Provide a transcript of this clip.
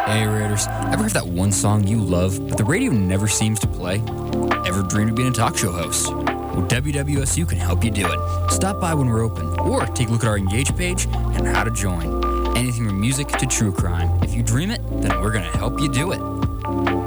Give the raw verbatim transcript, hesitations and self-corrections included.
Hey Raiders, ever have that one song you love, but the radio never seems to play? Ever dreamed of being a talk show host? Well, W W S U can help you do it. Stop by when we're open, or take a look at our Engage page and how to join. Anything from music to true crime. If you dream it, then we're going to help you do it.